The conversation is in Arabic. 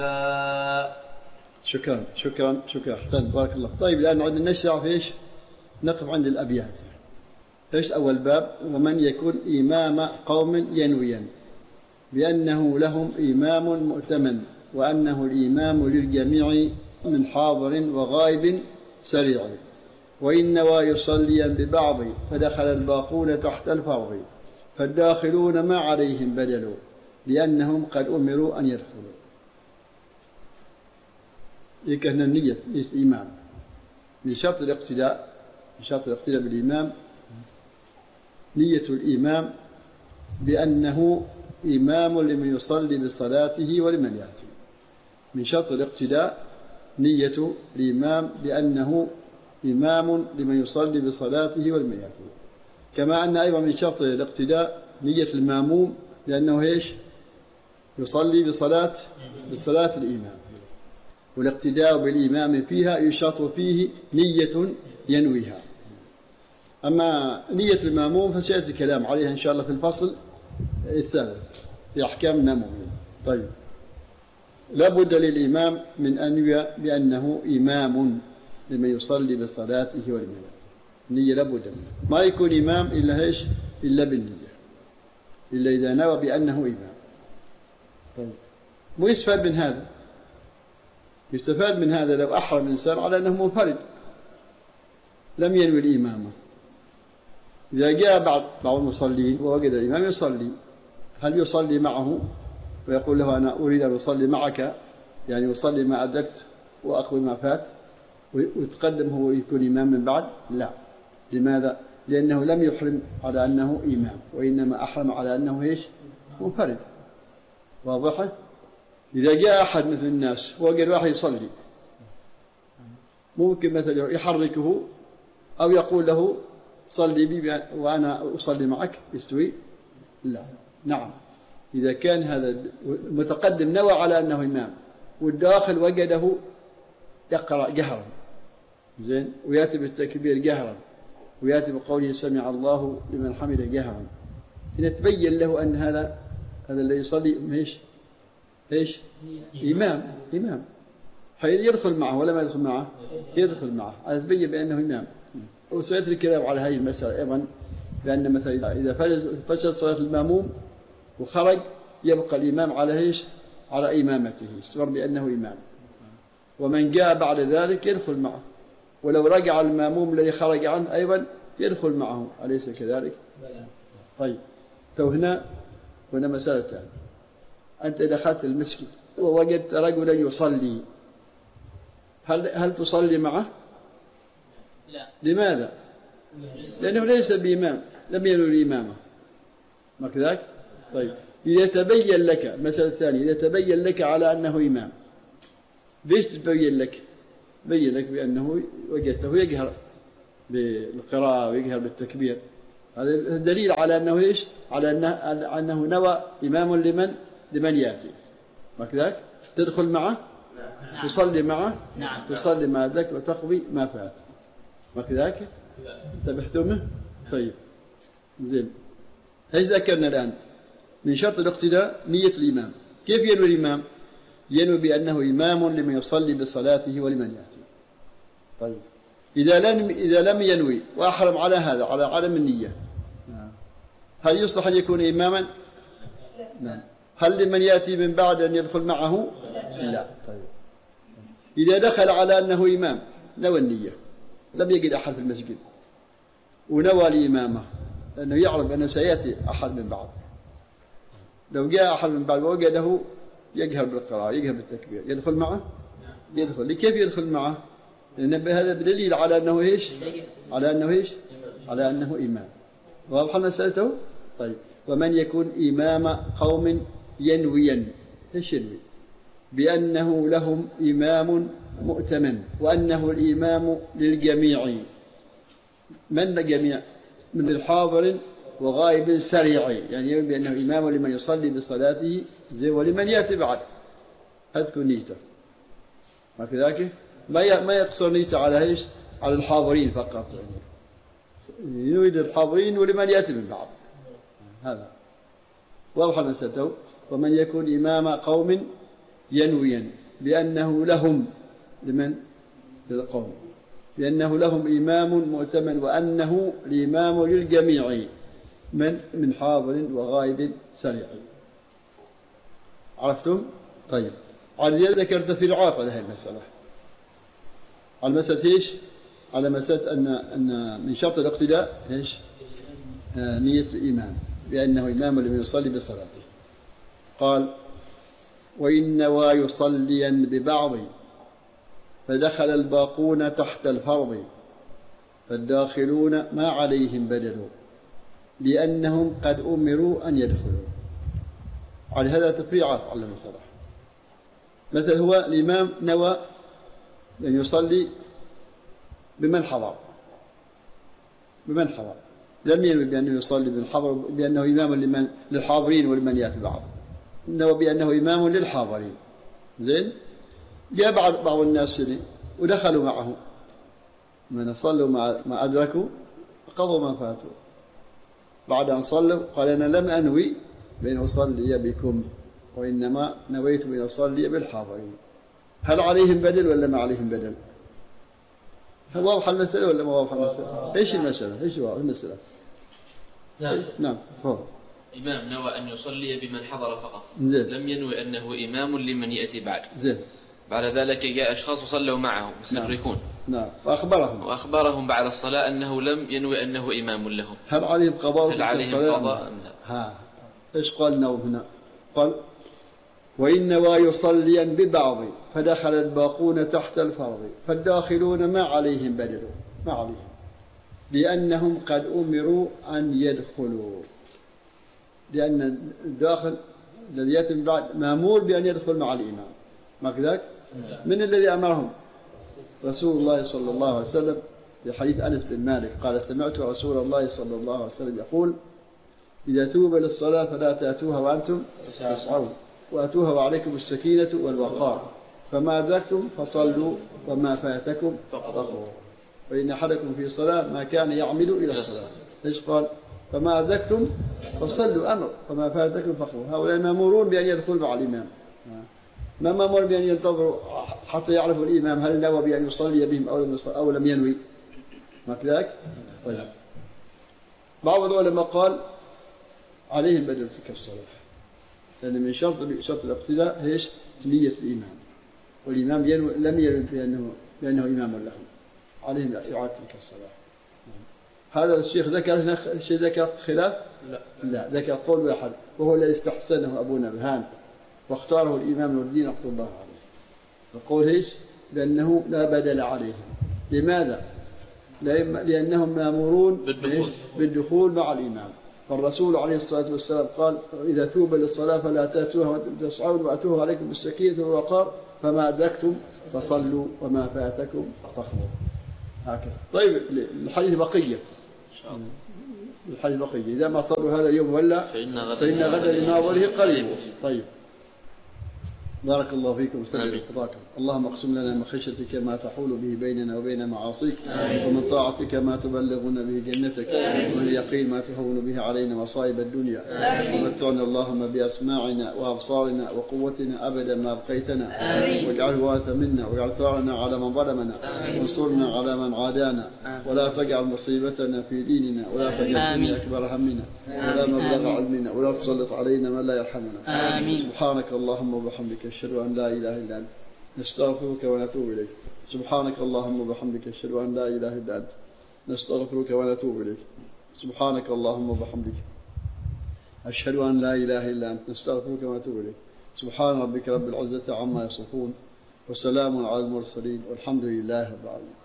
شكرا شكرا شكرا، أحسن، بارك الله. طيب الآن عندنا نشرع في إيش؟ نقف عند الأبيات. إيش أول باب؟ ومن يكون إمام قوم ينويا بأنه لهم إمام مؤتمن وأنه الإمام للجميع من حاضر وغائب سريع، وإن نوى يصليا ببعض فدخل الباقون تحت الفرض، فالداخلون ما عليهم بدلوا لأنهم قد أمروا أن يدخلوا. كان النية الإمام من شرط الاقتداء، من شرط الاقتداء بالإمام نية الإمام بأنه إمام لمن يصلي بصلاته ولمن يأتي. من شرط الاقتداء نية الإمام بأنه إمام لمن يصلي بصلاته ولمن يأتي. كما أن أيضا من شرط الاقتداء نية الماموم لأنه إيش؟ يصلي بصلاة الإمام، والاقتداء بالإمام فيها يشرط فيه نية ينويها. أما نية الماموم فسيأتي الكلام عليها إن شاء الله في الفصل الثالث في أحكام الماموم. طيب، لا بد للإمام من أن ينوي بأنه إمام لمن يصلي بصلاته ولمن يأتي. النية لا بد منها، ما يكون إمام إلا إيش؟ إلا بالنية، إلا إذا نوى بأنه إمام. طيب، ويستفاد من هذا، يستفاد من هذا لو أحرم الإنسان على أنه منفرد لم ينوي الإمامة، إذا جاء بعض المصلين ووجد الإمام يصلي، هل يصلي معه ويقول له أنا أريد أن أصلي معك، يعني أصلي ما أدركت وأقضي ما فات، ويتقدم هو يكون إمام من بعد؟ لا. لماذا؟ لأنه لم يحرم على أنه إمام، وإنما أحرم على أنه إيش؟ منفرد. واضحة؟ إذا جاء أحد مثل الناس ووجد واحد يصلي، ممكن مثلا يحركه أو يقول له صلي بي وأنا أصلي معك، يستوي؟ لا. نعم، إذا كان هذا المتقدم نوى على أنه إمام والداخل وجده يقرأ جهرا، زين، ويأتي بالتكبير جهرا، ويأتي بقوله سمع الله لمن حمده جهرا، هنا تبين له أن هذا الذي يصلي إيش؟ إمام. حين يدخل معه ولا ما يدخل معه؟ يدخل معه، هذا تبين بأنه إمام. وسيأتي الكلام على هذه المسألة أيضا، بأن مثلا إذا فسد صلاة الماموم وخرج يبقى الإمام على إيش؟ على إمامته، يستمر بأنه إمام، ومن جاء بعد ذلك يدخل معه، ولو رجع الماموم الذي خرج عنه أيضا يدخل معه، أليس كذلك؟ طيب، هنا مسألة ثانية. أنت دخلت المسجد ووجدت رجلا يصلي، هل تصلي معه؟ لا. لماذا؟ لأنه ليس بإمام، لم ينوي الإمامة، ما كذاك؟ طيب، إذا تبين لك مسألة ثانية، إذا تبين لك على أنه إمام، ليش تبين لك؟ بين لك بأنه وجدته يجهر بالقراءة ويجهر بالتكبير، هذا دليل على أنه إيش؟ على أنه نوى إمام لمن يأتي، ما كذاك؟ تدخل معه؟ نعم. تصلي معه؟ نعم. تصلي ما ذاك وتقضي ما فات، ما كذاك؟ انتبهتم؟ طيب، زين. ايش ذكرنا الآن؟ من شرط الاقتداء نية الإمام. كيف ينوي الإمام؟ ينوي بأنه إمام لمن يصلي بصلاته ولمن يأتي. طيب، إذا لم ينوي وأحرم على هذا، على عدم النية، هل يصلح أن يكون إماما؟ نعم. هل لمن يأتي من بعد أن يدخل معه؟ لا. طيب، إذا دخل على أنه إمام نوى النية، لم يجد أحد في المسجد ونوى الإمامة، لأنه يعرف أنه سيأتي أحد من بعد، لو جاء أحد من بعد ووجده يجهر بالقراءة يجهر بالتكبير، يدخل معه؟ يدخل. كيف يدخل معه؟ لأن هذا بدليل على أنه إيش؟ على أنه إيش؟ على أنه إمام. واضح مسألته؟ طيب، ومن يكون إمام قوم ينويا، إيش ينوي؟ بأنه لهم إمام مؤتمن وأنه الإمام للجميع. من الجميع؟ من الحاضر وغائب سريع، يعني يقول بأنه إمام لمن يصلي بصلاته ولمن يأتي بعد، هذا تكون نيته، ما كذاك؟ ما يقصر نيته على إيش؟ على الحاضرين فقط، يريد الحاضرين ولمن يأتي من بعد. هذا واضح مسألته. ومن يكون إمام قوم ينويا بأنه لهم لمن؟ للقوم، بأنه لهم إمام مؤتمن وأنه الإمام للجميع من حاضر وغائب سريع. عرفتم؟ طيب، على ذكر تفريعات على هذه المسألة. على مسألة إيش؟ على مسألة أن من شرط الاقتداء إيش؟ نية الإمام بأنه إمام لمن يصلي بصلاته. قال: وإن نوى يصليا ببعض فدخل الباقون تحت الفرض فالداخلون ما عليهم بدل لأنهم قد أمروا أن يدخلوا. على هذا تفريعات على المسألة. مثل هو الإمام نوى أن يصلي بمن حضر، لم ينوي بأنه يصلي بالحضر بأنه إمام للحاضرين ولمن يأتي بعض، نوى بأنه إمام للحاضرين. زين، جاء بعض الناس ودخلوا معه، من صلوا ما أدركوا قضوا ما فاتوا. بعد أن صلوا قال: أنا لم أنوي بأن أصلي بكم، وإنما نويت بأن أصلي بالحاضرين. هل عليهم بدل ولا ما عليهم بدل؟ هل واضح المسألة ولا ما واضح المسألة؟ إيش المسألة؟ إيش واضح المسألة؟ نعم تفضل. إمام نوى أن يصلي بمن حضر فقط، زين. لم ينوي أنه إمام لمن يأتي بعد. زين. بعد ذلك جاء أشخاص وصلوا معه مستدركون. نعم. وأخبرهم بعد الصلاة أنه لم ينوي أنه إمام لهم. هل عليهم قضاء؟ هل عليهم قضاء أم لا؟ إيش قال نوى هنا؟ قال: وإن نوى يصليا ببعض فدخل الباقون تحت الفرض فالداخلون ما عليهم بدل، ما عليهم، لأنهم قد أمروا أن يدخلوا، لأن الداخل الذي يأتي من بعد مأمور بأن يدخل مع الإمام، ما كذاك؟ من الذي أمرهم؟ رسول الله صلى الله عليه وسلم في حديث أنس بن مالك قال: سمعت رسول الله صلى الله عليه وسلم يقول: إذا ثوب للصلاة فلا تأتوها وأنتم تسعون، وأتوها وعليكم السكينة والوقار، فما أدركتم فصلوا وما فاتكم فقضوا، فإن أحدكم في صلاة ما كان يعمل إلى الصلاة. إيش قال؟ فما أدركتم فصلوا، أمر، فما فاتكم فقضوا. هؤلاء مأمورون بأن يدخلوا مع الإمام، ما مأمور بأن ينتظروا حتى يعرفوا الإمام هل نوى بأن يصلي بهم أو لم ينوي، ما كذاك؟ طيب، بعض العلماء قال عليهم بدل تلك الصلاة، لأن من شرط الاقتداء هيش نية الإمام، والإمام لم ينوي بأنه إمام لهم، عليهم إعادة تلك الصلاة. هذا الشيخ ذكر خلاف؟ لا، ذكر قول واحد وهو الذي استحسنه أبو نبهان واختاره الإمام نور الدين رحمه الله عليه. القول هيش بأنه لا بدل عليهم. لماذا؟ لأنهم مأمورون بالدخول مع الإمام، فالرسول عليه الصلاة والسلام قال: إذا ثوب للصلاة فلا تأتوها وأنتم تسعون وأتوها عليكم بالسكينة والوقار، فما أدركتم فصلوا وما فاتكم فقضوا. هكذا. طيب، الحديث بقية إن شاء الله. الحديث بقية، إذا ما صلوا هذا اليوم ولا فإن غدا لناظره قريب. طيب، بارك الله فيكم وسلم وفضاكم. اللهم اقسم لنا من خشيتك ما تحول به بيننا وبين معاصيك، ومن طاعتك ما تبلغنا به جنتك، ومن اليقين ما تهون به علينا مصائب الدنيا، ومتعنا اللهم بأسماعنا وأبصارنا وقوتنا أبدا ما بقيتنا، واجعله وارث منا، واجعل ثارنا على من ظلمنا، وانصرنا على من عادانا، ولا تجعل مصيبتنا في ديننا، ولا تجعل الدنيا أكبر همنا ولا مبلغ علمنا، ولا تسلط علينا من لا يرحمنا. سبحانك اللهم وبحمدك أشهد أن لا إله إلا أنت نستغفرك ونتوب إليك. سبحانك اللهم وبحمدك أشهد أن لا إله إلا أنت نستغفرك ونتوب إليك. سبحانك اللهم وبحمدك أشهد أن لا إله إلا أنت نستغفرك ونتوب إليك. سبحان ربك رب العزة عما يصفون، وسلام على المرسلين، والحمد لله رب العالمين.